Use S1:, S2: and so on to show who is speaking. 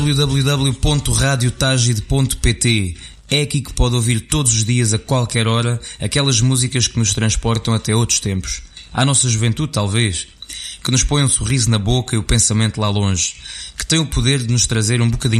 S1: www.radiotagide.pt. É aqui que pode ouvir todos os dias, a qualquer hora, aquelas músicas que nos transportam até outros tempos. À nossa juventude, talvez. Que nos põe um sorriso na boca e o pensamento lá longe. Que tem o poder de nos trazer um bocadinho